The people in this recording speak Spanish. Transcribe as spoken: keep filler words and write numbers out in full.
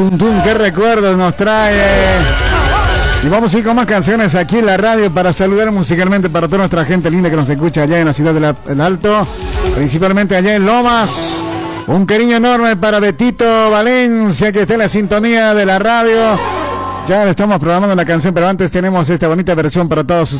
tum, tum, qué recuerdos nos trae. Y vamos a ir con más canciones aquí en la radio para saludar musicalmente para toda nuestra gente linda que nos escucha allá en la ciudad del Alto, principalmente allá en Lomas. Un cariño enorme para Betito Valencia, que está en la sintonía de la radio. Ya le estamos programando la canción, pero antes tenemos esta bonita versión para todos ustedes.